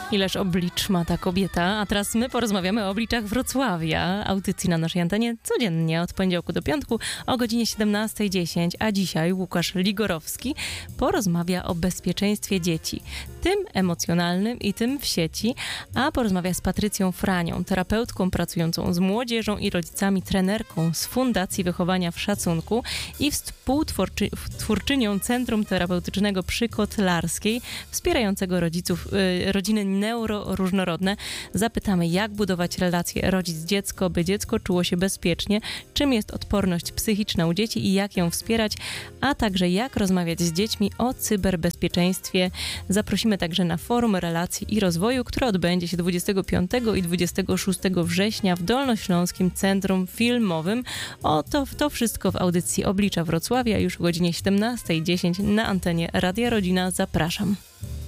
Ileż oblicz ma ta kobieta, a teraz my porozmawiamy o obliczach Wrocławia. Audycji na naszej antenie codziennie od poniedziałku do piątku o godzinie 17:10, a dzisiaj Łukasz Ligorowski porozmawia o bezpieczeństwie dzieci, tym emocjonalnym i tym w sieci, a porozmawia z Patrycją Franią, terapeutką pracującą z młodzieżą i rodzicami, trenerką z Fundacji Wychowania w Szacunku i współtwórczynią Centrum Terapeutycznego przy Kotlarskiej, wspierającego rodziny neuroróżnorodne. Zapytamy, jak budować relacje rodzic-dziecko, by dziecko czuło się bezpiecznie, czym jest odporność psychiczna u dzieci i jak ją wspierać, a także jak rozmawiać z dziećmi o cyberbezpieczeństwie. Zaprosimy także na Forum Relacji i Rozwoju, które odbędzie się 25 i 26 września w Dolnośląskim Centrum Filmowym. To wszystko w audycji Oblicza Wrocławia już o godzinie 17:10 na antenie Radia Rodzina. Zapraszam.